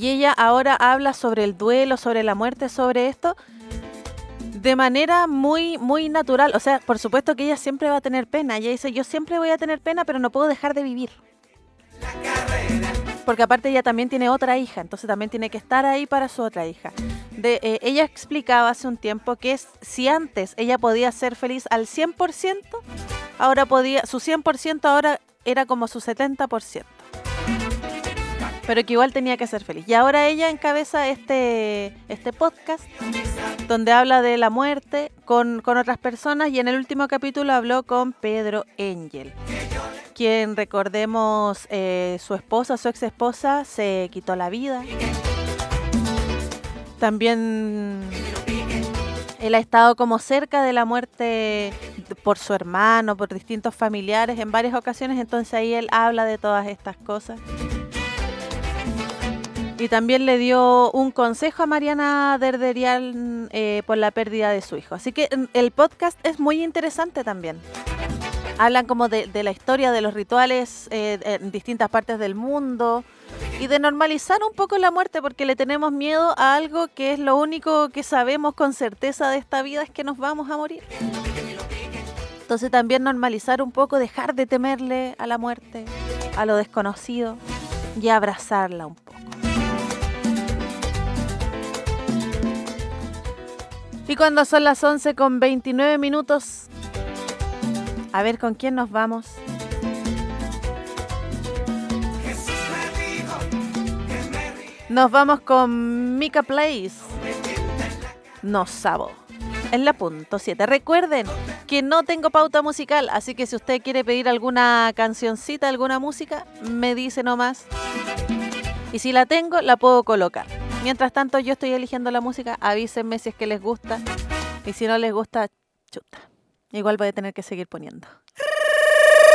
Y ella ahora habla sobre el duelo, sobre la muerte, sobre esto, de manera muy, muy natural. O sea, por supuesto que ella siempre va a tener pena. Ella dice, yo siempre voy a tener pena, pero no puedo dejar de vivir. Porque aparte ella también tiene otra hija, entonces también tiene que estar ahí para su otra hija. Ella explicaba hace un tiempo que si antes ella podía ser feliz al 100%, ahora su 100% ahora era como su 70%. Pero que igual tenía que ser feliz. Y ahora ella encabeza este podcast donde habla de la muerte con otras personas, y en el último capítulo habló con Pedro Engel, quien, recordemos, su ex esposa se quitó la vida. También él ha estado como cerca de la muerte por su hermano, por distintos familiares en varias ocasiones, entonces ahí él habla de todas estas cosas. Y también le dio un consejo a Mariana Derderial por la pérdida de su hijo. Así que el podcast es muy interesante también. Hablan como de la historia de los rituales en distintas partes del mundo y de normalizar un poco la muerte, porque le tenemos miedo a algo que es lo único que sabemos con certeza de esta vida, es que nos vamos a morir. Entonces también normalizar un poco, dejar de temerle a la muerte, a lo desconocido, y abrazarla un poco. Y cuando son las 11:29, a ver con quién nos vamos. Nos vamos con Mika Place. No sabo. En la punto 7. Recuerden que no tengo pauta musical, así que si usted quiere pedir alguna cancioncita, alguna música, me dice nomás. Y si la tengo, la puedo colocar. Mientras tanto, yo estoy eligiendo la música. Avísenme si es que les gusta. Y si no les gusta, chuta. Igual voy a tener que seguir poniendo.